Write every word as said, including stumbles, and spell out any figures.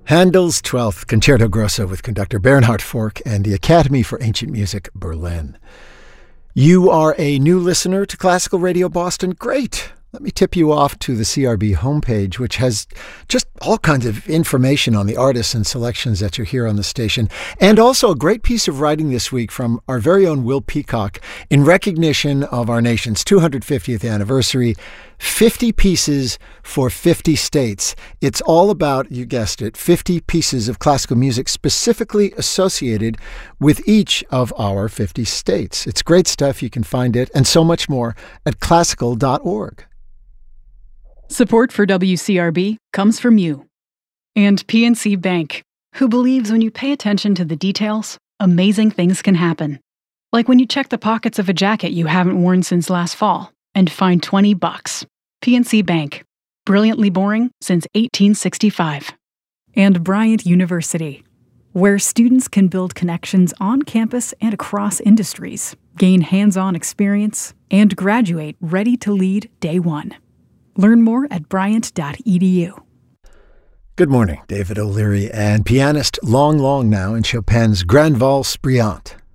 Handel's twelfth Concerto Grosso with conductor Bernhard Fork and the Academy for Ancient Music, Berlin. You are a new listener to Classical Radio Boston? Great! Let me tip you off to the C R B homepage, which has just all kinds of information on the artists and selections that you hear on the station, and also a great piece of writing this week from our very own Will Peacock in recognition of our nation's two hundred fiftieth anniversary, fifty pieces for fifty states. It's all about, you guessed it, fifty pieces of classical music specifically associated with each of our fifty states. It's great stuff. You can find it and so much more at classical dot org. Support for W C R B comes from you and P N C Bank, who believes when you pay attention to the details, amazing things can happen. Like when you check the pockets of a jacket you haven't worn since last fall and find twenty bucks. P N C Bank, brilliantly boring since eighteen sixty-five. And Bryant University, where students can build connections on campus and across industries, gain hands-on experience, and graduate ready to lead day one. Learn more at bryant dot e d u. Good morning, David O'Leary and pianist long, long now in Chopin's Grande Valse Brillante.